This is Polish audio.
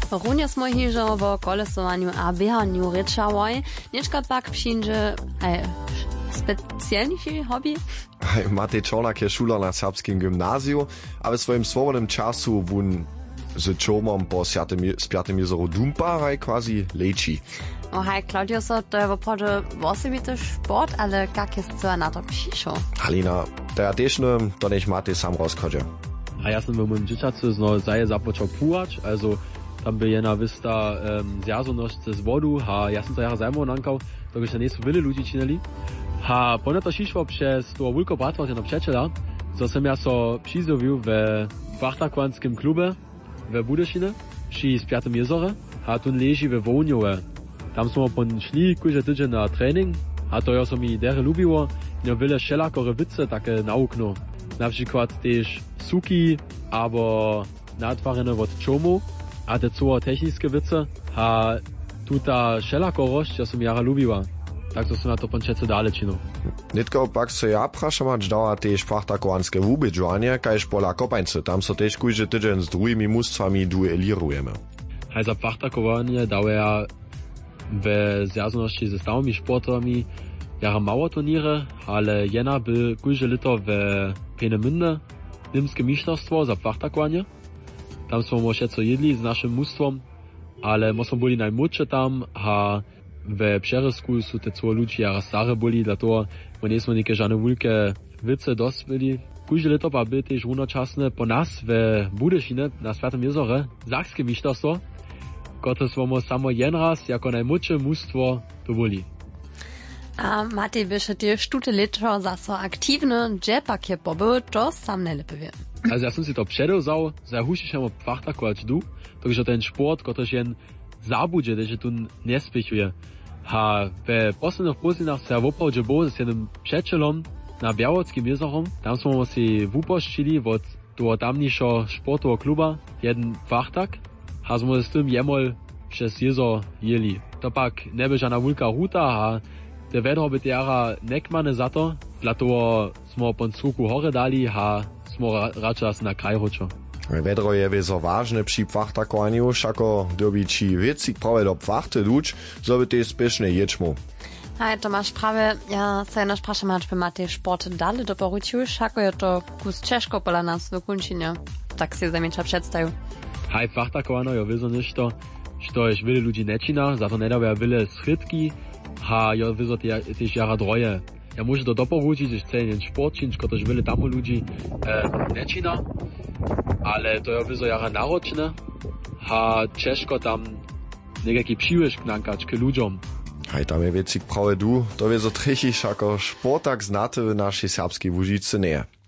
Runje smo hižo o kolesowaniu a bieganiu rečałoj, niečka pak przyjdzie specjalniejszy hobby. Matej Czornak je šuler na serbskim gymnaziju, a w swoim swobodnym czasu wun z čomom po Spjatem jezeru dumpa haj quasi leči. Hej, Claudio, to je opravdu osobitý sport, ale jak jest co na to přišel? Halina, to ja tež ne, to nech Matej sam rozchodže. A ja sam w moim dzieciacu zaje započal púvať, also tam by jedna vista zjazonosť z vodu, a ja sam sa jara zajmoval nankal, takže nie sú veľa ľudí činili. A poné to šišlo přes toho Vulko Bratvartena přečela, co som ja so přizovil ve Vachtakvanskim klube ve Budešine, při Spjatem jezere, a tu leží ve Voňove. Tam smo pon šli kujže tydzień na trening, a to ja som mi dere lubilo, no veľa šelakore vice také naukno. Na przykład też suki, albo natwarene od čomu, a te co techniczne wice, a tuta šelakorość ja som jara lubila. Tak to som na to pončece dále činu. Nitko pak se ja prašam, ač dała tež Vachtakovanske wubědžovanie, kajž pola Kopańce. Tam so tež kujže tydzień z druhými mužstvami duelirujeme. Hej, za Vachtakovanie dawa ja we zjazoności ze stałymi sportami jara mało turniere, ale jena by kujże lito we Peenemünde nimskie mistrzostwo za Vachtakovanie. Tam smo może co jedli z naszym mustwom, ale my smo byli najmłodsze tam, a we Przerysku są te co ludzie jara stare byli, dlatego my nie smo nike żadne wielkie wice dospěli. Kujże lito pa by też runočasne po nas we Budešine na Spjatem jezere zakskie mistrzostwo, które smo samo jen raz jako najmłodsze mustwo dowoli. A Matej byše tiež tute leto zase aktívne džepakie pobyl, to sam najlepiej wie. Also ja som si to předevzal, za hušišemo Vachtakovač du, takže ten sport, ktorýž jen zabudže, že tu nespichuje. A ve posledných pozdinách sa opravdu bol s jedným přečelom na Białockim jezerom, tam sme si vypoštili od toho tamnejšieho sportového kluba jeden Vachtak, a sme s tým jemol přes jezer jeli. To pak nebyl žádna veľká ruta, a te vedro by jara nekmane za to, dlatego smo pon struku hore dali, a smo radšej na kraj hočo. Vedro je wezo ważne przy Vachtakowaniu, šako dobi či věcik prawie do pwachty luč, so by te spieszne ječmu. Hej, to masz prawie, ja sobie nasz praszam, aż by Matej sport dalej doporučił, šako je to kus Češko pola nas w Kunčinie. Tak si zamiecza przedstawił. Hej, Vachtakovano jo wizo ništo, što je wiele ludzi nečina, za to nedawia wiele schrytki, a jo wizo też jara droje. Ja muszę to doporučić, że chcę jeden sport činč, kotož wiele tam ludzi nečina, ale to jo wizo jara naročne, a Češko tam nekaki přiwešk nankać k ludziom. Hej, tam je věcik prawie du, to wezo trichy, šako sportak znate w naszej serbskiej Łužice nie.